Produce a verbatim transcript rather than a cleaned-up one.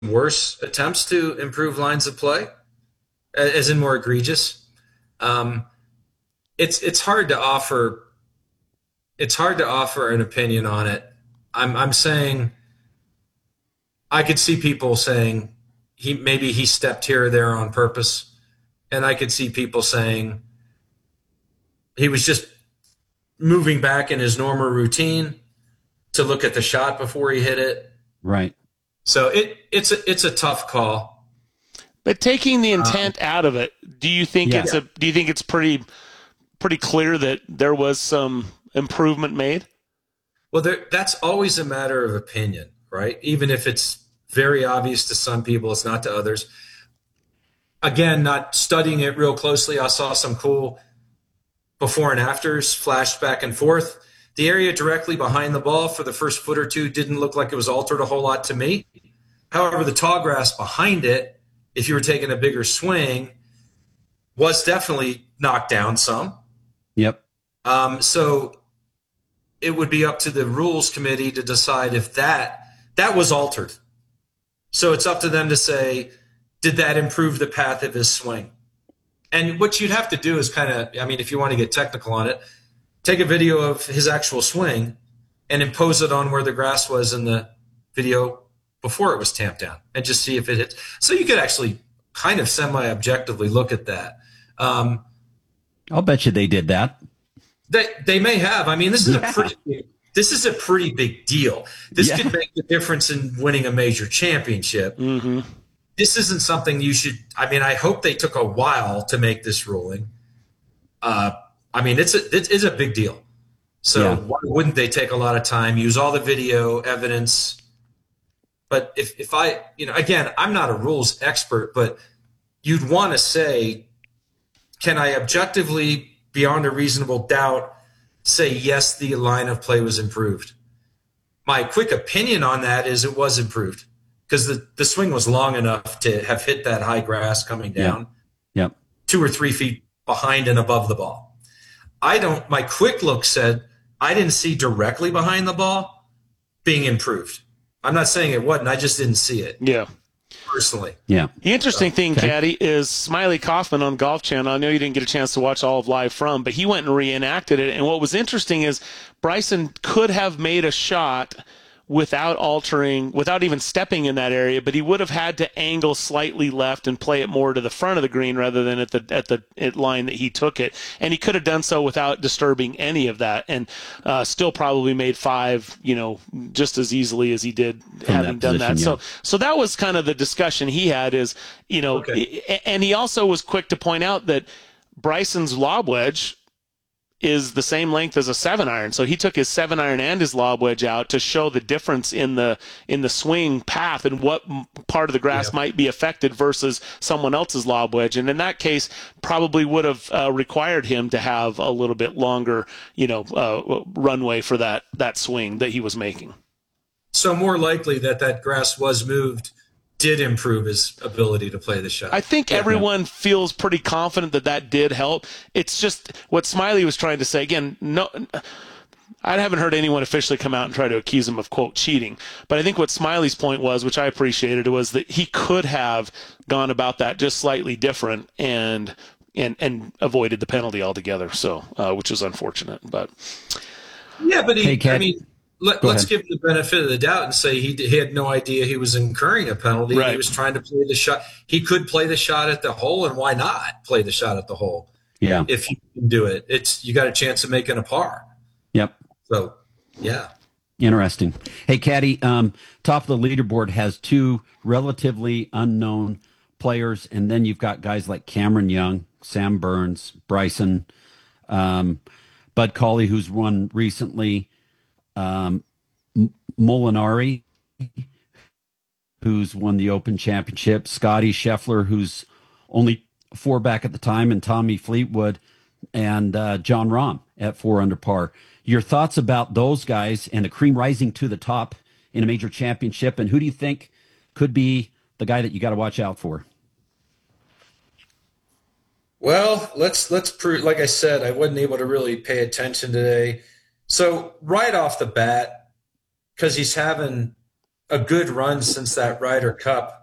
worse attempts to improve lines of play, as in more egregious. Um, it's it's hard to offer. It's hard to offer an opinion on it. I'm I'm saying I could see people saying he maybe he stepped here or there on purpose, and I could see people saying he was just moving back in his normal routine to look at the shot before he hit it. Right. So it it's a it's a tough call. But taking the intent um, out of it, do you think yeah. it's a do you think it's pretty pretty clear that there was some improvement made? Well, there, that's always a matter of opinion, right? Even if it's very obvious to some people, it's not to others. Again, not studying it real closely, I saw some cool before and afters flashed back and forth. The area directly behind the ball for the first foot or two didn't look like it was altered a whole lot to me. However, the tall grass behind it, if you were taking a bigger swing, was definitely knocked down some. Yep. Um, so it would be up to the rules committee to decide if that that was altered. So it's up to them to say, did that improve the path of his swing? And what you'd have to do is kind of, I mean, if you want to get technical on it, take a video of his actual swing and impose it on where the grass was in the video before it was tamped down and just see if it hits. So you could actually kind of semi-objectively look at that. Um, I'll bet you they did that. They they may have. I mean, this is yeah. a pretty this is a pretty big deal. This yeah. could make the difference in winning a major championship. Mm-hmm. This isn't something you should. I mean, I hope they took a while to make this ruling. Uh, I mean, it's a it is a big deal. So yeah. why wouldn't they take a lot of time, use all the video evidence? But if if I, you know, again, I'm not a rules expert, but you'd want to say, can I objectively, beyond a reasonable doubt, say yes, the line of play was improved? My quick opinion on that is it was improved because the, the swing was long enough to have hit that high grass coming down yep. Yep. two or three feet behind and above the ball. I don't, my quick look said I didn't see directly behind the ball being improved. I'm not saying it wasn't, I just didn't see it. Yeah. Personally. Yeah. The interesting so, thing, okay. Caddy, is Smiley Kaufman on Golf Channel. I know you didn't get a chance to watch all of Live From, but he went and reenacted it. And what was interesting is Bryson could have made a shot without altering, without even stepping in that area, but he would have had to angle slightly left and play it more to the front of the green rather than at the at the at line that he took it. And he could have done so without disturbing any of that, and uh, still probably made five, you know, just as easily as he did From having that done position, that. yeah. So so that was kind of the discussion he had is, you know, okay. and he also was quick to point out that Bryson's lob wedge is the same length as a seven iron. So he took his seven iron and his lob wedge out to show the difference in the in the swing path and what part of the grass yeah. might be affected versus someone else's lob wedge. And in that case, probably would have uh, required him to have a little bit longer, you know, uh, runway for that that swing that he was making. So more likely that that grass was moved did improve his ability to play the shot. I think yeah. everyone feels pretty confident that that did help. It's just what Smiley was trying to say. Again, no, I haven't heard anyone officially come out and try to accuse him of, quote, cheating. But I think what Smiley's point was, which I appreciated, was that he could have gone about that just slightly different and and and avoided the penalty altogether. So, uh, which is unfortunate. But yeah, but he, hey, I mean, let, let's give him the benefit of the doubt and say he, he had no idea he was incurring a penalty. Right. He was trying to play the shot. He could play the shot at the hole, and why not play the shot at the hole? Yeah. If you can do it, it's you got a chance of making a par. Yep. So, yeah. Interesting. Hey, Caddy, um, top of the leaderboard has two relatively unknown players, and then you've got guys like Cameron Young, Sam Burns, Bryson, um, Bud Cauley, who's won recently, um, Molinari, who's won the Open Championship, Scotty Scheffler, who's only four back at the time, and Tommy Fleetwood, and uh, John Rahm at four under par. Your thoughts about those guys and the cream rising to the top in a major championship, and who do you think could be the guy that you got to watch out for? Well, let's let's prove. Like I said, I wasn't able to really pay attention today. So right off the bat, because he's having a good run since that Ryder Cup.